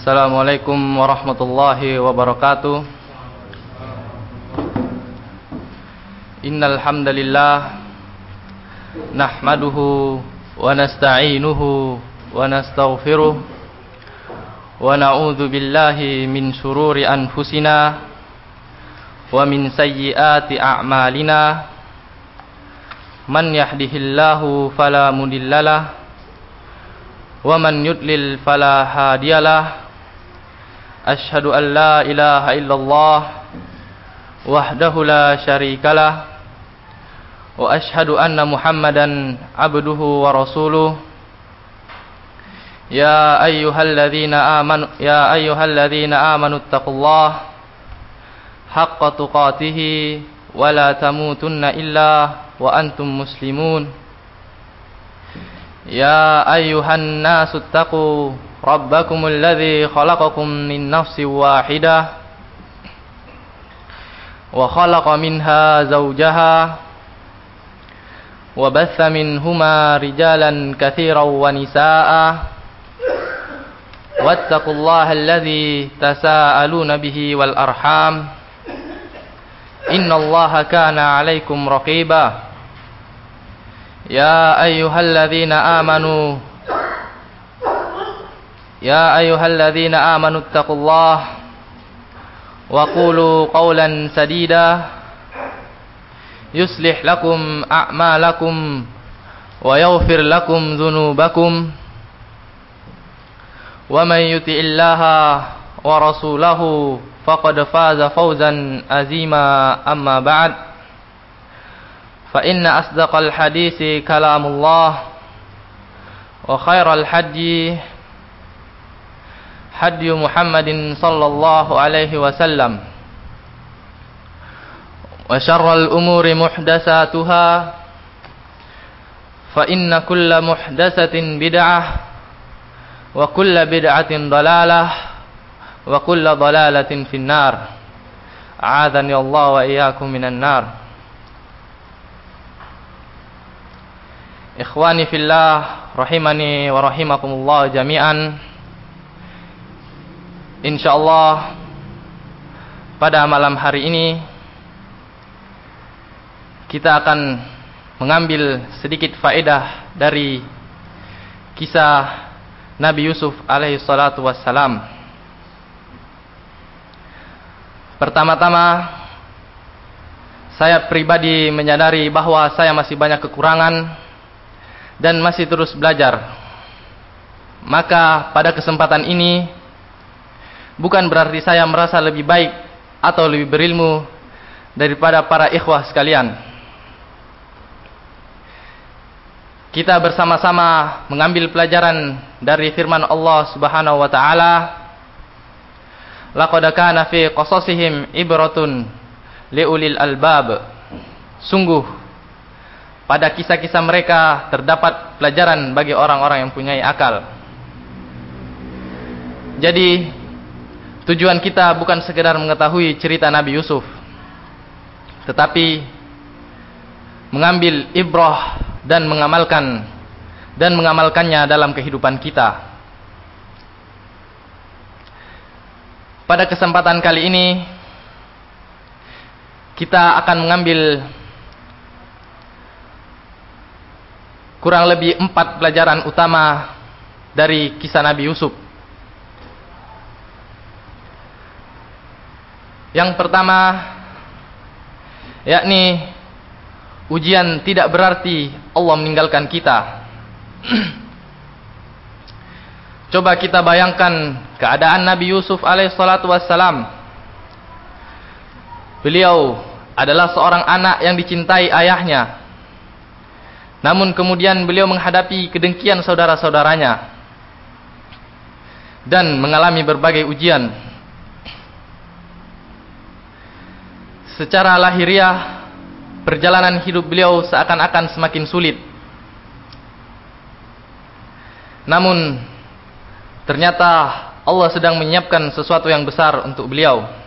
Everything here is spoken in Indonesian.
Assalamualaikum warahmatullahi wabarakatuh. Innal hamdalillah nahmaduhu wa nasta'inuhu wa nastaghfiruh wa na'udzu billahi min shururi anfusina wa min sayyiati a'malina. Man yahdihillahu fala mudhillalah wa man yudlil fala hadiyalah. Asyhadu an la ilaha illallah wahdahu la syarikalah wa asyhadu anna Muhammadan abduhu wa rasuluh. Ya ayyuhalladzina amanu taqullaha haqqa tuqatih wa la tamutunna illa wa antum muslimun. Ya ayyuhan nasu taqu rabbakumul ladzi khalaqakum min nafsin wahidah wa khalaqa minha zawjaha wa batha minhuma rijalan katsiran wa nisaa'a wattaqullaha alladzi tasaaluna bihi wal arham innallaha kana 'alaikum raqiba. Ya ayyuhalladzina amanu taqullaha wa qulu qawlan sadida yuslih lakum a'malakum wa yaghfir lakum dhunubakum wa man yuti'illaha wa rasulahu faqad faza fawzan azima. Amma ba'd, fa inna asdaqal hadisi kalamullah wa khairal hadyi hadyu Muhammadin sallallahu alaihi wasallam wa syarral umuri muhdatsatuha fa inna kulla muhdatsatin bid'ah wa kulla bid'atin dalalah wa kulla dalalatin finnar. A'adzani Allah wa iyyakum minan nar. Ikhwani fillah rahimani wa rahimakumullah jami'an. Insyaallah pada malam hari ini kita akan mengambil sedikit faedah dari kisah Nabi Yusuf alaihi salatu wassalam. Pertama-tama, saya pribadi menyadari bahwa saya masih banyak kekurangan dan masih terus belajar. Maka pada kesempatan ini bukan berarti saya merasa lebih baik atau lebih berilmu daripada para ikhwah sekalian. Kita bersama-sama mengambil pelajaran dari firman Allah Subhanahu wa taala, laqad kana fi qasasihim ibratun liulil albab. Sungguh pada kisah-kisah mereka terdapat pelajaran bagi orang-orang yang punya akal. Jadi tujuan kita bukan sekedar mengetahui cerita Nabi Yusuf, tetapi mengambil ibrah dan mengamalkannya dalam kehidupan kita. Pada kesempatan kali ini kita akan mengambil kurang lebih 4 pelajaran utama dari kisah Nabi Yusuf. Yang pertama, yakni ujian tidak berarti Allah meninggalkan kita. Coba kita bayangkan keadaan Nabi Yusuf alaihissalatu wassalam. Beliau adalah seorang anak yang dicintai ayahnya. Namun kemudian beliau menghadapi kedengkian saudara-saudaranya dan mengalami berbagai ujian. Secara lahiriah, perjalanan hidup beliau seakan-akan semakin sulit. Namun ternyata Allah sedang menyiapkan sesuatu yang besar untuk beliau.